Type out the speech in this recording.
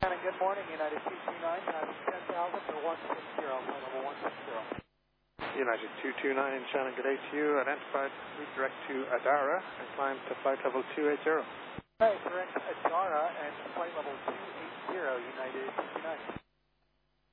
Shannon, good morning. United 229, passing 10,000 to 160, flight level 160. United 229, Shannon, good day to you. Identified, redirect to Adara and climb to flight level 280. Hi, direct Adara and flight level 280, United 229.